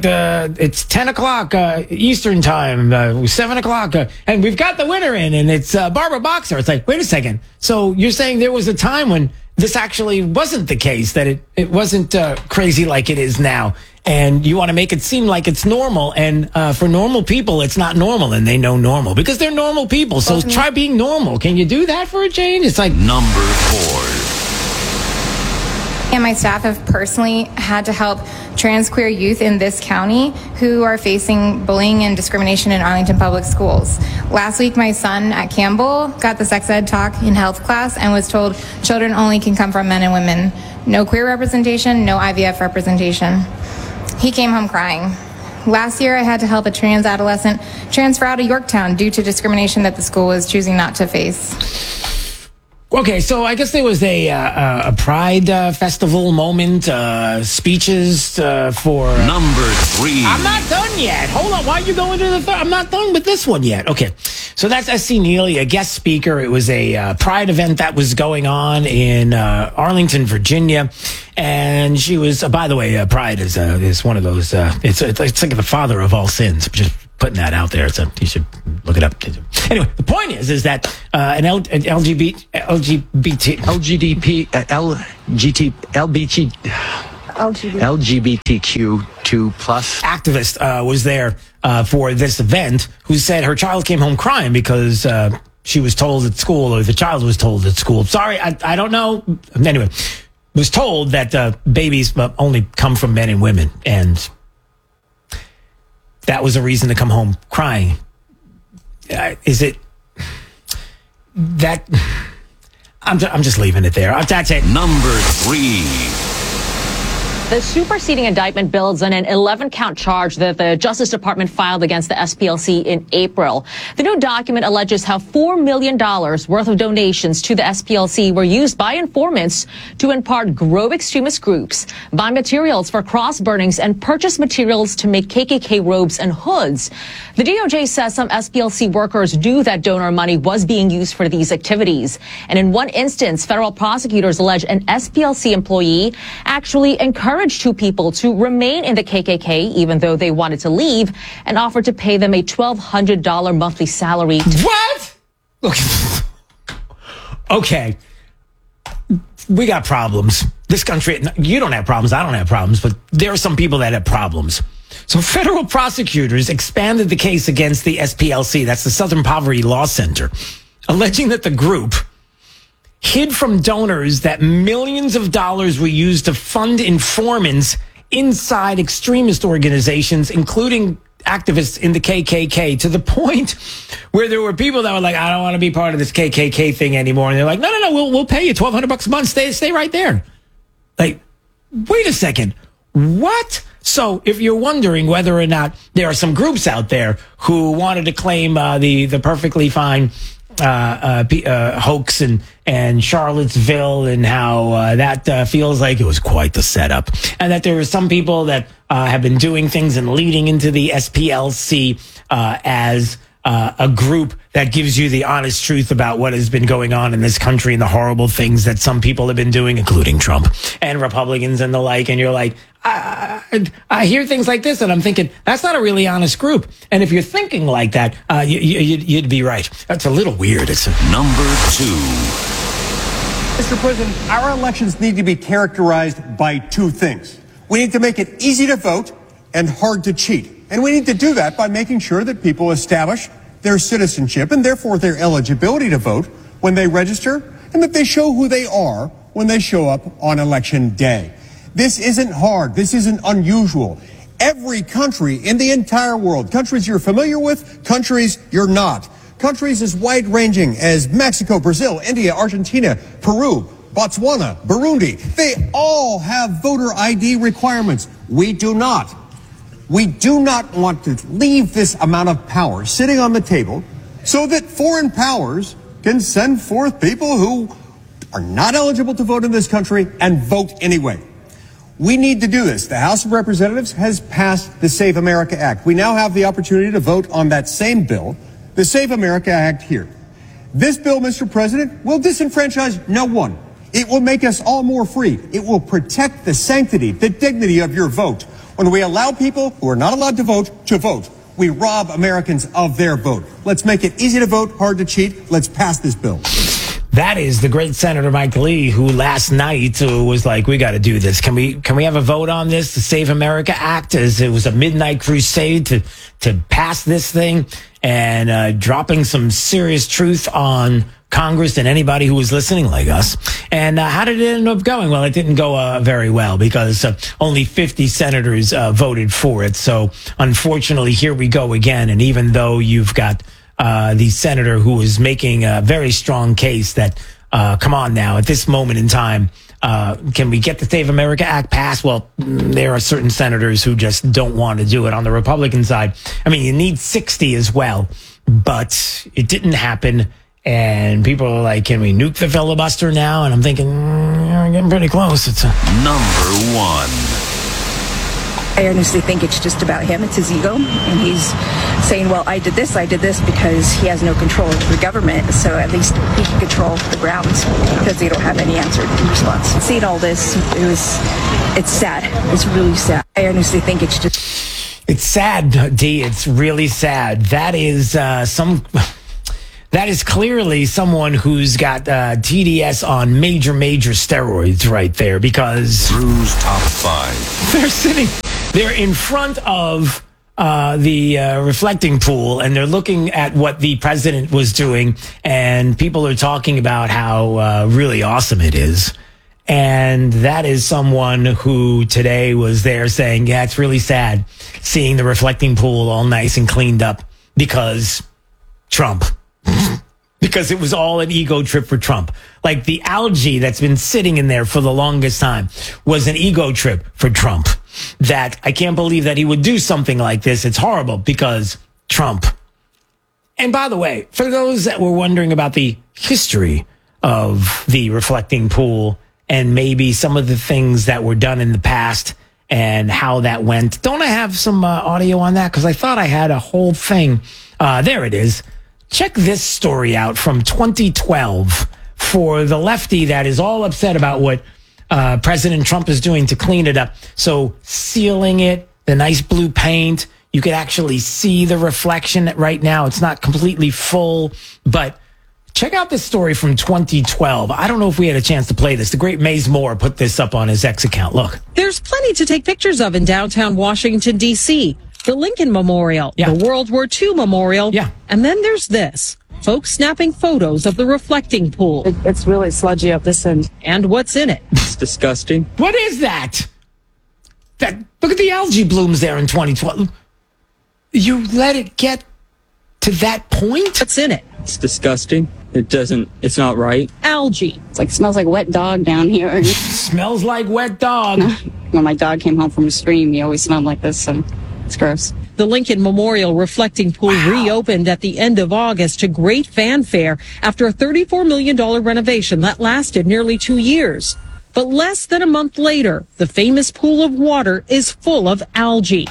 o'clock Eastern time, 7 o'clock, and we've got the winner in, and it's Barbara Boxer. It's like, wait a second. So you're saying there was a time when this actually wasn't the case, that it wasn't crazy like it is now, and you want to make it seem like it's normal, and for normal people, it's not normal, and they know normal because they're normal people. So try being normal. Can you do that for a change? It's like Number 4. And my staff have personally had to help trans queer youth in this county who are facing bullying and discrimination in Arlington Public Schools. Last week, my son at Campbell got the sex ed talk in health class and was told children only can come from men and women. No queer representation, no IVF representation. He came home crying. Last year, I had to help a trans adolescent transfer out of Yorktown due to discrimination that the school was choosing not to face. Okay, so I guess there was a Pride Festival moment, speeches for... Number 3. I'm not done yet. Hold on. Why are you going to the third? I'm not done with this one yet. Okay, So that's S.C. Neely, a guest speaker. It was a Pride event that was going on in Arlington, Virginia. And she was, by the way, Pride is one of those, it's like the father of all sins. Just putting that out there. You should look it up. Anyway, the point is that LGBTQ2 plus activist was there for this event, who said her child came home crying because she was told at school, or the child was told at school. Sorry, I don't know. Anyway, was told that babies only come from men and women, and that was a reason to come home crying. Is it that? I'm just leaving it there. That's it. Number 3. The superseding indictment builds on an 11-count charge that the Justice Department filed against the SPLC in April. The new document alleges how $4 million worth of donations to the SPLC were used by informants to in part grow extremist groups, buy materials for cross burnings, and purchase materials to make KKK robes and hoods. The DOJ says some SPLC workers knew that donor money was being used for these activities. And in one instance, federal prosecutors allege an SPLC employee actually encouraged two people to remain in the KKK even though they wanted to leave, and offered to pay them a $1,200 monthly salary. What? Okay. We got problems. This country, you don't have problems, I don't have problems, but there are some people that have problems. So federal prosecutors expanded the case against the SPLC, that's the Southern Poverty Law Center, alleging that the group hid from donors that millions of dollars were used to fund informants inside extremist organizations, including activists in the KKK, to the point where there were people that were like, I don't want to be part of this KKK thing anymore. And they're like, no, we'll pay you $1,200 a month. Stay right there. Like, wait a second. What? So if you're wondering whether or not there are some groups out there who wanted to claim the perfectly fine hoax and Charlottesville, and how that feels like it was quite the setup, and that there are some people that have been doing things and leading into the SPLC as a group that gives you the honest truth about what has been going on in this country and the horrible things that some people have been doing, including Trump and Republicans and the like. And you're like, I hear things like this and I'm thinking, that's not a really honest group. And if you're thinking like that, you'd be right. That's a little weird. It's Number 2. Mr. President, our elections need to be characterized by two things. We need to make it easy to vote and hard to cheat. And we need to do that by making sure that people establish their citizenship and therefore their eligibility to vote when they register, and that they show who they are when they show up on election day. This isn't hard. This isn't unusual. Every country in the entire world, countries you're familiar with, countries you're not, countries as wide-ranging as Mexico, Brazil, India, Argentina, Peru, Botswana, Burundi, they all have voter ID requirements. We do not. We do not want to leave this amount of power sitting on the table so that foreign powers can send forth people who are not eligible to vote in this country and vote anyway. We need to do this. The House of Representatives has passed the Save America Act. We now have the opportunity to vote on that same bill, the Save America Act here. This bill, Mr. President, will disenfranchise no one. It will make us all more free. It will protect the sanctity, the dignity of your vote. When we allow people who are not allowed to vote, we rob Americans of their vote. Let's make it easy to vote, hard to cheat. Let's pass this bill. That is the great Senator Mike Lee, who last night was like, we got to do this. Can we have a vote on this, the Save America Act? As it was a midnight crusade to pass this thing, and dropping some serious truth on Congress and anybody who was listening like us. And how did it end up going? Well, it didn't go very well, because only 50 senators voted for it. So unfortunately, here we go again. And even though you've got the senator who is making a very strong case that, come on now, at this moment in time, can we get the Save America Act passed? Well, there are certain senators who just don't want to do it. On the Republican side, I mean, you need 60 as well, but it didn't happen. And people are like, can we nuke the filibuster now? And I'm thinking, we're getting pretty close. It's Number 1. I honestly think it's just about him. It's his ego. And he's saying, well, I did this because he has no control over the government. So at least he can control the grounds because they don't have any answer in response. Seeing all this, it's sad. It's really sad. I honestly think it's just... It's sad, D. It's really sad. That is that is clearly someone who's got TDS on major steroids right there, because Drew's Top 5. They're in front of the reflecting pool, and they're looking at what the president was doing, and people are talking about how really awesome it is. And that is someone who today was there saying, yeah, it's really sad seeing the reflecting pool all nice and cleaned up because Trump. Because it was all an ego trip for Trump. Like the algae that's been sitting in there for the longest time was an ego trip for Trump. That I can't believe that he would do something like this. It's horrible because Trump. And by the way, for those that were wondering about the history of the reflecting pool and maybe some of the things that were done in the past and how that went, don't I have some audio on that? Because I thought I had a whole thing. There it is. Check this story out from 2012 for the lefty that is all upset about what President Trump is doing to clean it up. So sealing it, the nice blue paint, you could actually see the reflection right now. It's not completely full, but check out this story from 2012. I don't know if we had a chance to play this. The great Maze Moore put this up on his X account. Look. There's plenty to take pictures of in downtown Washington, D.C. The Lincoln Memorial, the World War II Memorial, and then there's this. Folks snapping photos of the reflecting pool. It's really sludgy up this end. And what's in it. It's disgusting. What is that? Look at the algae blooms there in 2012. You let it get to that point? What's in it? It's disgusting. It's not right. Algae. It's like, smells like wet dog down here. Smells like wet dog. When my dog came home from a stream, he always smelled like this, so it's gross. The Lincoln Memorial reflecting pool reopened at the end of August to great fanfare after a $34 million renovation that lasted nearly 2 years. But less than a month later, the famous pool of water is full of algae.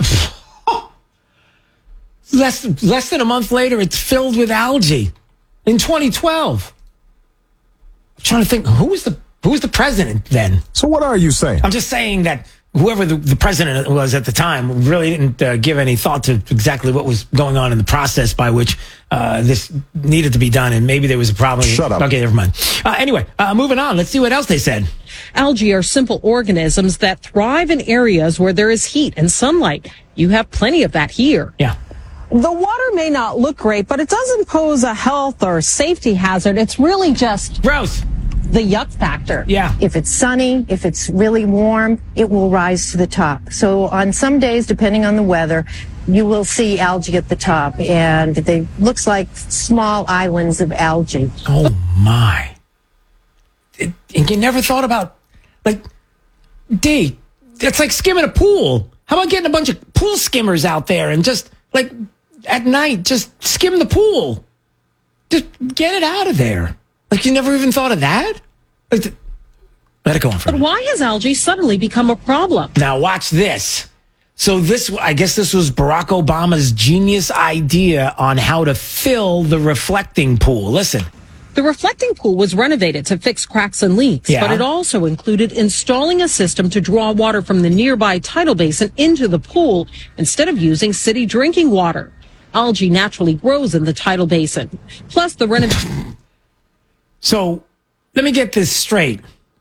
Less than a month later, it's filled with algae. In 2012. I'm trying to think, who was the president then? So what are you saying? I'm just saying that whoever the president was at the time really didn't give any thought to exactly what was going on in the process by which this needed to be done, and maybe there was a problem. Shut up. Okay, never mind. Anyway, moving on. Let's see what else they said. Algae are simple organisms that thrive in areas where there is heat and sunlight. You have plenty of that here. Yeah. The water may not look great, but it doesn't pose a health or safety hazard. It's really just gross. The yuck factor. Yeah. If it's sunny, if it's really warm, it will rise to the top. So on some days, depending on the weather, you will see algae at the top, and they looks like small islands of algae. Oh my. And you never thought about, like, D, it's like skimming a pool. How about getting a bunch of pool skimmers out there and just, like, at night, just skim the pool. Just get it out of there. Like, you never even thought of that? Like, let it go on for a But minute. why has algae suddenly become a problem? Now, watch this. So I guess this was Barack Obama's genius idea on how to fill the reflecting pool. Listen. The reflecting pool was renovated to fix cracks and leaks, Yeah. but it also included installing a system to draw water from the nearby tidal basin into the pool instead of using city drinking water. Algae naturally grows in the tidal basin. Plus, the renovation... So let me get this straight.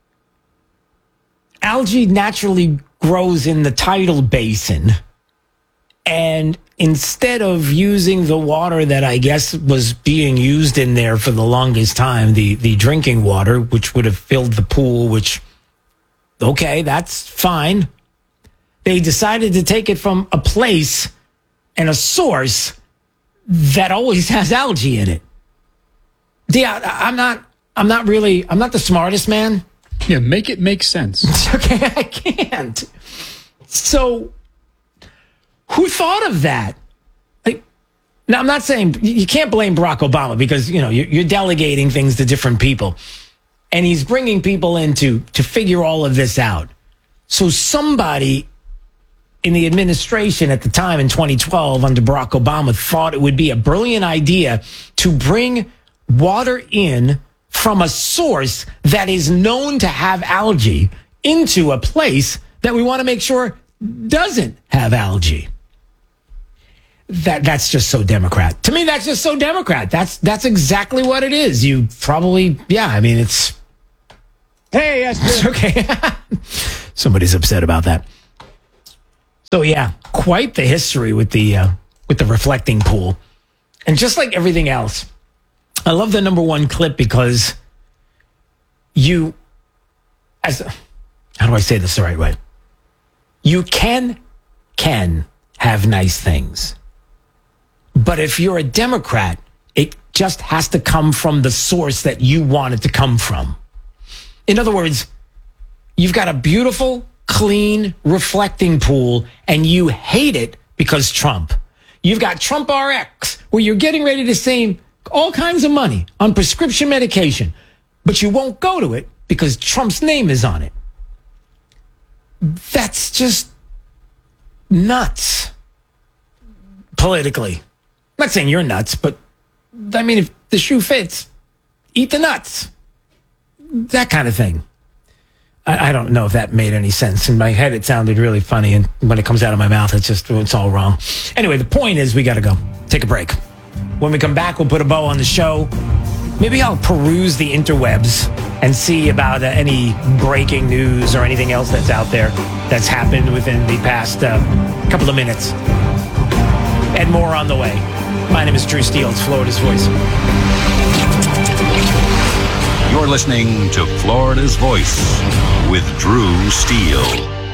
Algae naturally grows in the tidal basin. And instead of using the water that I guess was being used in there for the longest time, the drinking water, which would have filled the pool, which, okay, that's fine. They decided to take it from a place and a source that always has algae in it. Yeah, I'm not the smartest man. Yeah, make it make sense. Okay, I can't. So, who thought of that? Like, now, I'm not saying you can't blame Barack Obama because, you know, you're delegating things to different people. And he's bringing people in to figure all of this out. So somebody in the administration at the time in 2012 under Barack Obama thought it would be a brilliant idea to bring water in from a source that is known to have algae into a place that we want to make sure doesn't have algae. That's just so Democrat. To me, that's just so Democrat. That's exactly what it is. You probably, it's... Hey, it's okay. Somebody's upset about that. So yeah, quite the history with the reflecting pool. And just like everything else, I love the number one clip because how do I say this the right way? You can have nice things. But if you're a Democrat, it just has to come from the source that you want it to come from. In other words, you've got a beautiful, clean, reflecting pool, and you hate it because Trump. You've got Trump RX, where you're getting ready to save all kinds of money on prescription medication, but you won't go to it because Trump's name is on it. That's just nuts politically. I'm not saying you're nuts, but I mean, if the shoe fits, eat the nuts. That kind of thing. I don't know if that made any sense. In my head, it sounded really funny, and when it comes out of my mouth, it's all wrong. Anyway, the point is we got to go. Take a break. When we come back, we'll put a bow on the show. Maybe I'll peruse the interwebs and see about any breaking news or anything else that's out there that's happened within the past couple of minutes. And more on the way. My name is Drew Steele. It's Florida's Voice. You're listening to Florida's Voice with Drew Steele.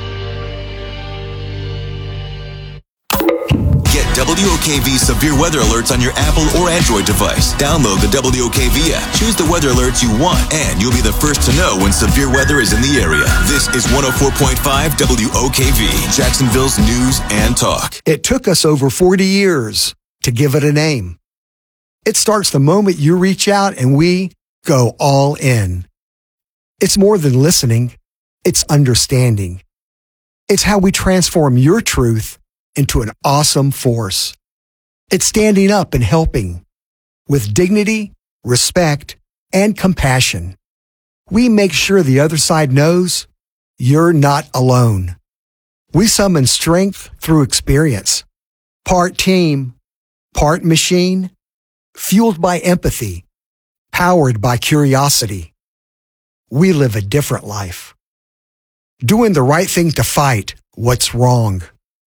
Get WOKV severe weather alerts on your Apple or Android device. Download the WOKV app. Choose the weather alerts you want, and you'll be the first to know when severe weather is in the area. This is 104.5 WOKV, Jacksonville's news and talk. It took us over 40 years to give it a name. It starts the moment you reach out and we go all in. It's more than listening. It's understanding. It's how we transform your truth into an awesome force. It's standing up and helping with dignity, respect, and compassion. We make sure the other side knows you're not alone. We summon strength through experience, part team, part machine, fueled by empathy, powered by curiosity. We live a different life, doing the right thing to fight what's wrong.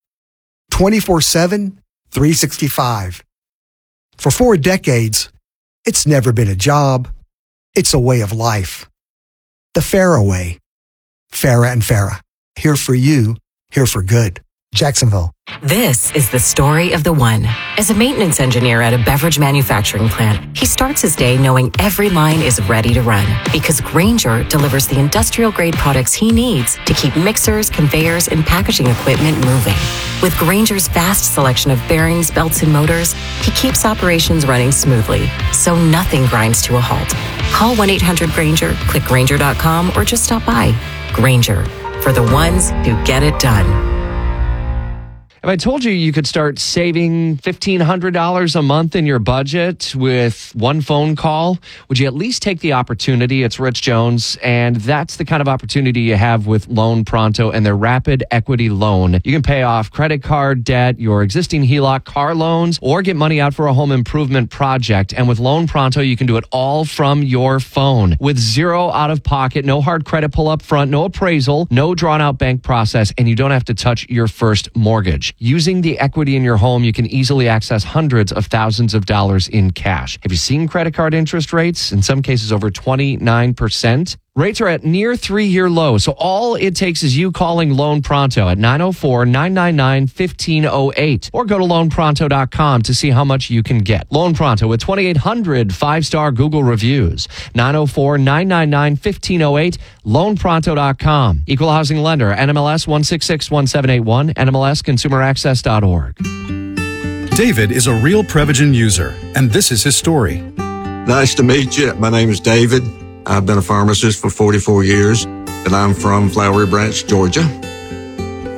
24/7, 365. For 4 decades, it's never been a job. It's a way of life. The Farah way. Farah and Farah. Here for you, here for good. Jacksonville. This is the story of the one. As a maintenance engineer at a beverage manufacturing plant, he starts his day knowing every line is ready to run because Grainger delivers the industrial-grade products he needs to keep mixers, conveyors, and packaging equipment moving. With Grainger's vast selection of bearings, belts, and motors, he keeps operations running smoothly, so nothing grinds to a halt. Call 1-800-GRAINGER, click Grainger.com, or just stop by. Grainger, for the ones who get it done. If I told you you could start saving $1,500 a month in your budget with one phone call, would you at least take the opportunity? It's Rich Jones, and that's the kind of opportunity you have with Loan Pronto and their Rapid Equity Loan. You can pay off credit card debt, your existing HELOC, car loans, or get money out for a home improvement project. And with Loan Pronto, you can do it all from your phone with zero out of pocket, no hard credit pull up front, no appraisal, no drawn out bank process, and you don't have to touch your first mortgage. Using the equity in your home, you can easily access hundreds of thousands of dollars in cash. Have you seen credit card interest rates? In some cases, over 29%. Rates are at near 3-year lows, so all it takes is you calling Loan Pronto at 904-999-1508 or go to loanpronto.com to see how much you can get. Loan Pronto with 2,800 5-star Google reviews. 904-999-1508, loanpronto.com. Equal housing lender, NMLS 1661781, NMLSconsumeraccess.org. David is a real Prevagen user, and this is his story. Nice to meet you. My name is David. I've been a pharmacist for 44 years, and I'm from Flowery Branch, Georgia.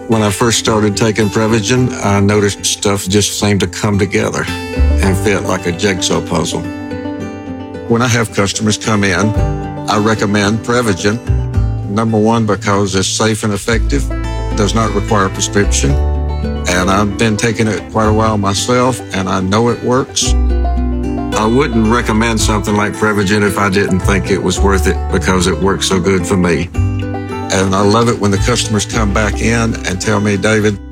When I first started taking Prevagen, I noticed stuff just seemed to come together and fit like a jigsaw puzzle. When I have customers come in, I recommend Prevagen. Number one, because it's safe and effective, does not require a prescription, and I've been taking it quite a while myself, and I know it works. I wouldn't recommend something like Prevagen if I didn't think it was worth it because it works so good for me. And I love it when the customers come back in and tell me, David,